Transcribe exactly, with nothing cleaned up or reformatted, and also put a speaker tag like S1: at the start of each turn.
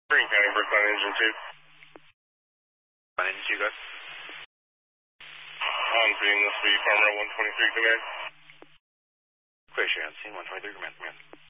S1: Green County, Brookline Engine two.
S2: Brookline Engine two, go ahead.
S1: On scene, this will be Farmer one twenty-three, command.
S2: Clear, Sharon, scene one twenty-three, command, command.